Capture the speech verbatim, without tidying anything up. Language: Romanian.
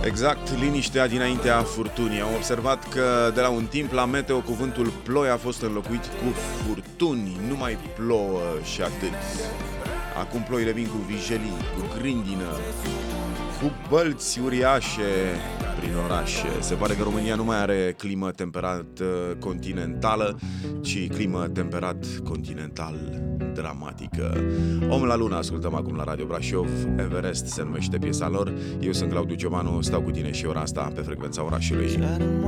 Exact, liniștea dinaintea furtunii. Am observat că de la un timp la meteo cuvântul ploi a fost înlocuit cu furtuni. Nu mai plouă și atât. Acum ploile vin cu vijelii, cu grindină, cu bălți uriașe prin orașe. Se pare că România nu mai are climă temperat continentală, ci climă temperat continental dramatică. Om la lună ascultăm acum la Radio Brașov. Everest se numește piesa lor. Eu sunt Claudiu Giovanu, stau cu tine și ora asta pe frecvența orașului.